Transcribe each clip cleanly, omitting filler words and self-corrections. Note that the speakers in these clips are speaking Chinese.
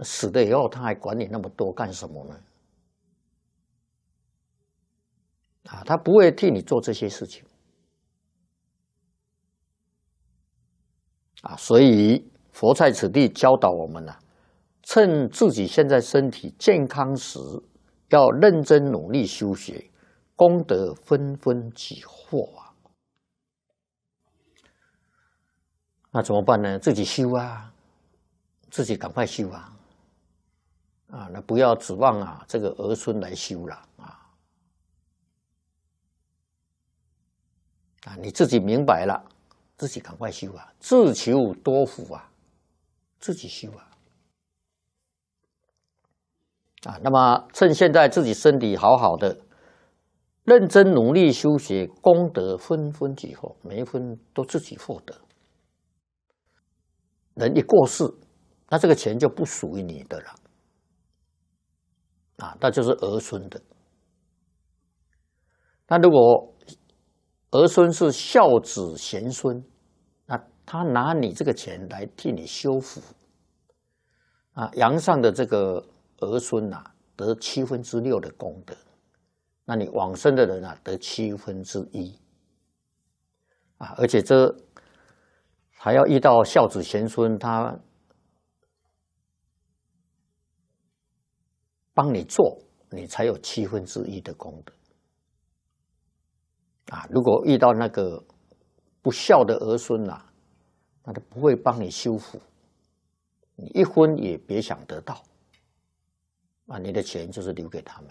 死了以后他还管你那么多干什么呢？他不会替你做这些事情。所以佛在此地教导我们趁自己现在身体健康时，要认真努力修学，功德纷纷己获那怎么办呢？自己修自己赶快修那不要指望这个儿孙来修了你自己明白了，自己赶快修自求多福自己修那么趁现在自己身体好好的，认真努力修学，功德纷纷己获，每一分都自己获得。人一过世，那这个钱就不属于你的了那就是儿孙的。那如果儿孙是孝子贤孙，那他拿你这个钱来替你修福阳上的这个儿孙得6/7的功德，那你往生的人得1/7而且这还要遇到孝子贤孙，他帮你做，你才有1/7的功德如果遇到那个不孝的儿孙那他不会帮你修福，你一分也别想得到你的钱就是留给他们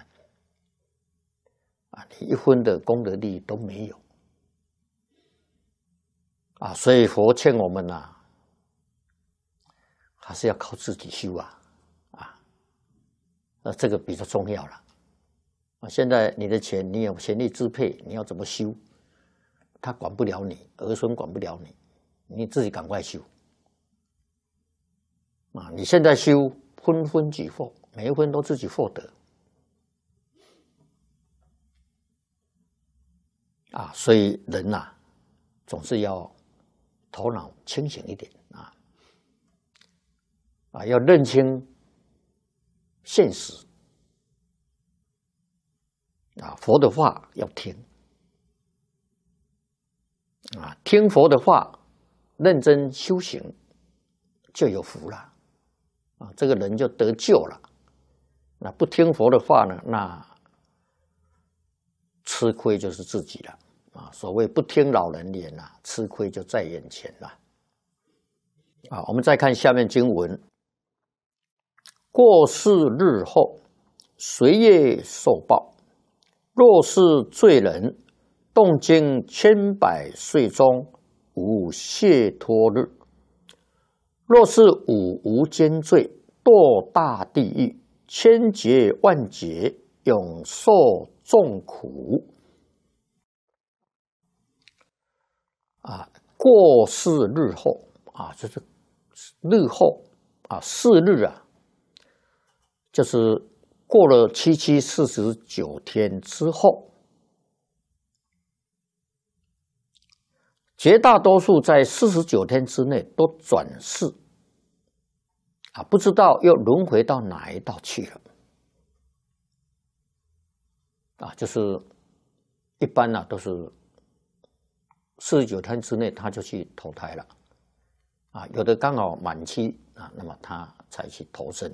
你一分的功德利益都没有所以佛劝我们还是要靠自己修这个比较重要了现在你的钱你有权利支配，你要怎么修，他管不了你，儿孙管不了你，你自己赶快修你现在修，分分己获，每一分都自己获得所以人总是要头脑清醒一点要认清现实佛的话要听听佛的话，认真修行就有福了这个人就得救了。那不听佛的话呢，那吃亏就是自己了所谓不听老人言吃亏就在眼前了我们再看下面经文：过世日后，随业受报。若是罪人，动经100岁中，无解脱日；若是五无间罪，堕大地狱，1000劫万劫，永受众苦。过世日后就是日后世日就是过了749天之后，绝大多数在49天之内都转世不知道又轮回到哪一道去了就是一般都是49天之内他就去投胎了有的刚好满期那么他才去投生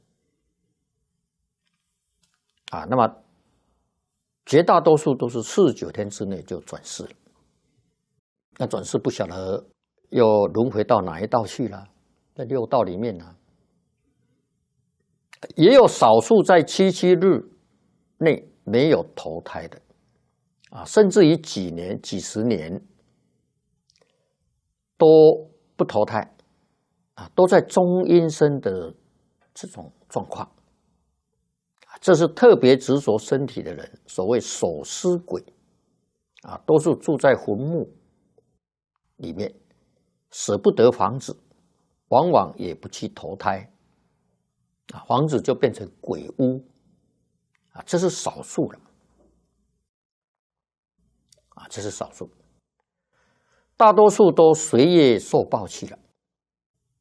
那么绝大多数都是49天之内就转世了。那转世不晓得又轮回到哪一道去了，在6道里面也有少数在77日内没有投胎的甚至于几年、几十年都不投胎都在中阴身的这种状况这是特别执着身体的人，所谓守尸鬼都是住在坟墓里面，舍不得房子，往往也不去投胎房子就变成鬼屋这是少数了这是少数，大多数都随业受报去了